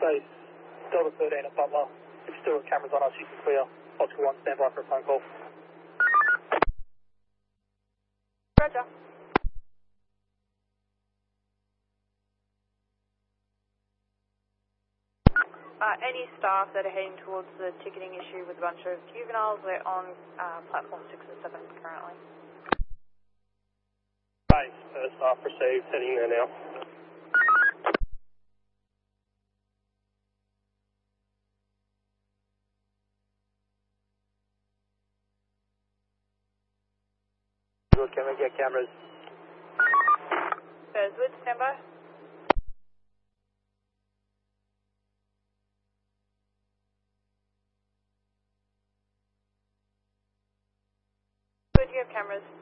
Base, Delta 13 at Butler. If still with cameras on us, you can clear. Oscar 1, stand by for a phone call. Roger. Any staff that are heading towards the ticketing issue with a bunch of juveniles, we're on platform 6 and 7 currently. Base, first staff received, heading there now. Good, can we get cameras? Burswood, stand by. Good, you have cameras.